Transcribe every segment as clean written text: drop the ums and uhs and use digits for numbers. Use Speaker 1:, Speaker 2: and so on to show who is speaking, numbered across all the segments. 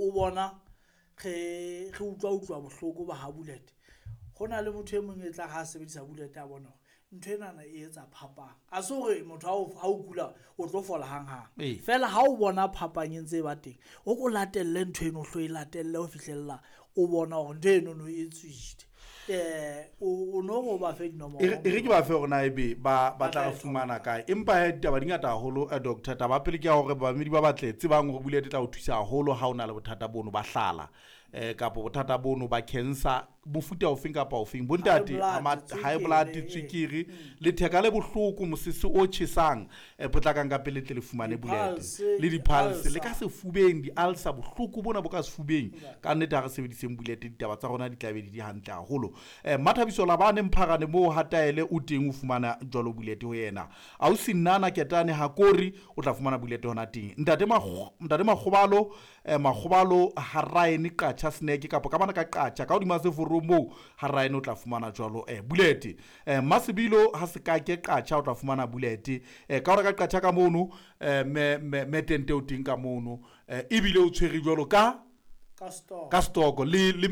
Speaker 1: o bona ge utlwa bohloko ba ha Bullet go na le motho e mong e tla ga sebedisa Bullet a bona ntho enana e etsa phapang a se gore motho ha o kula o tlo fola hang fela ha o bona phapang e ntse ba teng o go latelle ntho eno hlo e latelle o fihlella o bona gore ntho eno no e tswile o no go ba fe dinomoro
Speaker 2: re ke ba fe rona ebe ba tla re fumana kae empa he taba dingata haholo doctor taba pele ke ya hore baamedi ba batle tsebang hore Bullet tla o thusa haholo ha ona le bothata bono ba hlala kapo bothata bono ba cancer mofuta o feng kapa o feng bontate high blood tswekere le theka le bohloko mosese o tjhesang potlakang ka pele tle le fumane Bullet le di pulse le ka sefubeng di ulcer bohloko bona bo ka sefubeng ka nnete ha re sebediseng Bullet ditaba tsa rona di tlabe di hantle haholo mathabiso la bane mphagane mo hataele o teng o fumana jwalo Bullet ho yena a o sinana ketane hakori o tla fumana Bullet hona teng ntate magobalo haraene qacha snack kapo ka bana ka qacha ka hodima se foromo haraene o tla fumana jwalo Bullet masibilo ha se ka ke qacha o tla fumana Bullet ka hore ka qacha ka mono me tente o teng ka mono ebile o tshwere jwalo ka stock le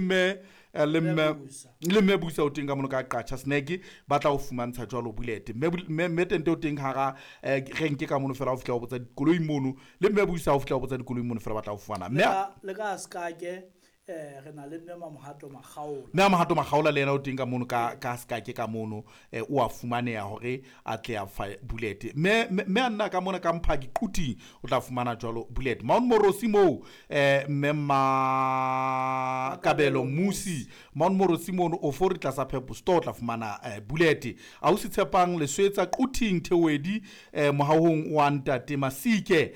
Speaker 2: me busa o teng ka mono ka qacha snack ba tla o fumantsha jwalo Bullet me tente o teng hara renke ka mono fela o fitla o botsa dikoloi mono le me busa o fitla o botsa dikoloi mono fela ba tla o fumana
Speaker 1: le ka ska ke re na le Mme Mahato
Speaker 2: Makgaola le yena o teng ka mono ka ska ke ka mono o a fumaneha hore a tle a fa Bullet me nna ka mona ka mphaki quti o tla fumana jwalo Bullet Mount Morosi mo Kabelo Musi Mount Morosi mo o for tla sa phepo store tla fumana Bullet a o se tshepang le swetsa quting Thewedi mohahong wa ntate Masike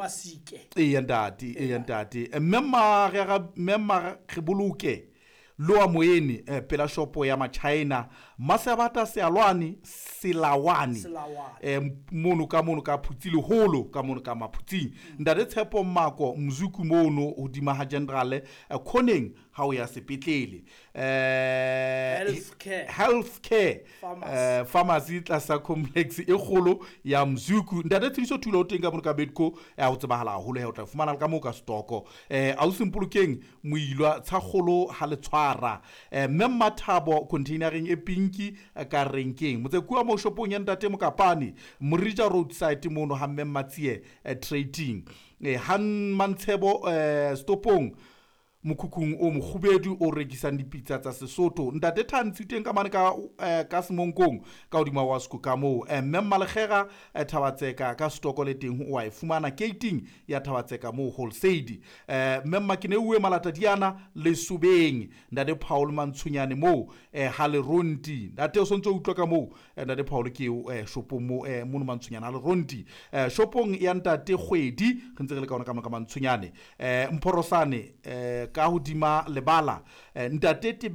Speaker 2: ntate memma re boloke loa moyeni pela shopo ya machina masabata se alwani silawani mono ka phutsile holo ka mono ka maphutsing ndade tshepo mmako mzuku mono hodima ha general khoneng ha o ya sepetlele healthcare pharmacy tlasa complex e kholo ya mzuku ndade tsiso thulo teng ka mono ka bedco ya o tsebahala holo he o tla fumana ka mo ka stoko a o simpolokeng moilwa tsa kholo ha le memma thabo containering e pinki ka renkeng motse kua mo shopong ya ntate Mokapane Morija roadside mono ha memma tsie trading han mantshebo stopong mokhukhung o mogubedu o rekisang dipizza tsa Sesotho ntate Thantsi teng ka mane ka semonkong ka hodima wa sku ka mo memma legera Thabatseka ka stoko le teng o a fumana gating ya Thabatseka mo wholesale memma ke ne uwe malata diana le subeng ntate Paul Mantsunyane mo hale ronti ntate o sontso utlwa ka mo ntate Paul ke shopong mo mo Mantsunyane hale ronti shopong ya ntate Kgwedi re ntse re le ka ona ka Mantsunyane Mporosane ka hodima lebala ntate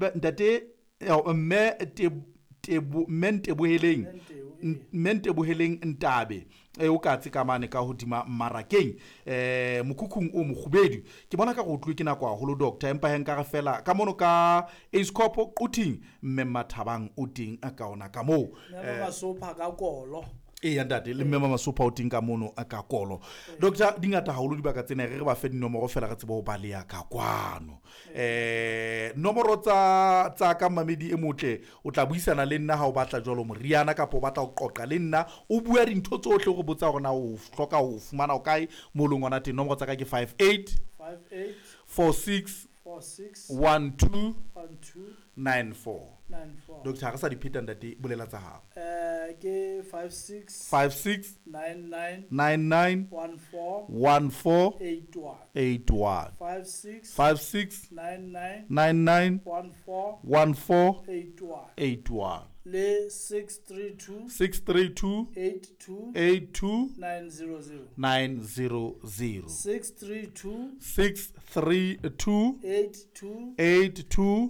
Speaker 2: mente boheleng ntabe o ka tsikamane ka hodima marakeng mokhukhung o mogubedu ke bona ka go tlwe ke nako haholo doctor empa he nka re fela ka mono ka Escopo quting Mme Mathabang o teng ka ona ka mo
Speaker 1: masopha ka kolo
Speaker 2: ntate le Mme Masopha o teng ka mono ka kolo doctor dingata haholo dibaka tsena re ba fe dinomoro fela re tsebe ho balea ka kwano nomoro tsa ka mamedi e motle o tla buisana le nna ha o batla jwalo moriana ka po batla o qoqa le nna o bua dintho tsohle go botsa rona o hloka ho fumana o kae mo lengwana teng nomoro tsa ka ke 58 46 12 94 doctor ga sa di pheta ndate bolela tsa hao
Speaker 1: ke 56 99 14 81 56 99 14 81 le 632 82 900 632 82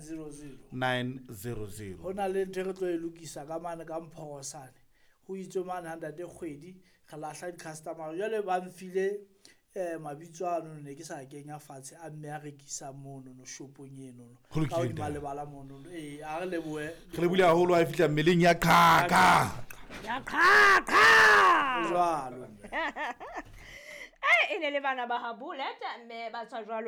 Speaker 1: 900 hona le ntse re tlo e lokisa ka mane ka Mphogosane go itse mane handate Kgwedi ga lahla di customer jale ba mfile mabitso ano ne ke sa kenya fatshe a mme a rekisa mono no shopong eno no ka di malebala mono a re leboe
Speaker 2: re lebile haholo a fitla mmeleng ya khaka
Speaker 1: jwalo
Speaker 3: ene le bana ba ha Bullet mme ba tswa jwalo